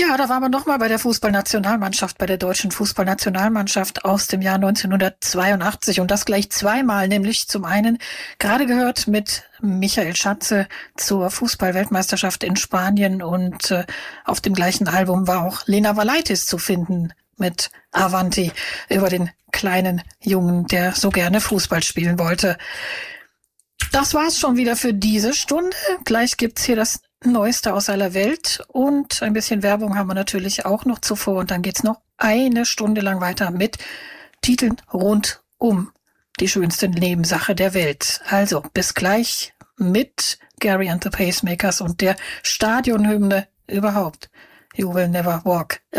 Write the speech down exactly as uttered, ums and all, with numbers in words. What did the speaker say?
Ja, da waren wir nochmal bei der Fußballnationalmannschaft, bei der deutschen Fußballnationalmannschaft aus dem Jahr neunzehnhundertzweiundachtzig und das gleich zweimal, nämlich zum einen gerade gehört mit Michael Schanze zur Fußballweltmeisterschaft in Spanien und äh, auf dem gleichen Album war auch Lena Valaitis zu finden mit Avanti über den kleinen Jungen, der so gerne Fußball spielen wollte. Das war's schon wieder für diese Stunde. Gleich gibt's hier das Neueste aus aller Welt und ein bisschen Werbung haben wir natürlich auch noch zuvor und dann geht's noch eine Stunde lang weiter mit Titeln rund um die schönste Nebensache der Welt. Also bis gleich mit Gary and the Pacemakers und der Stadionhymne überhaupt. You will never walk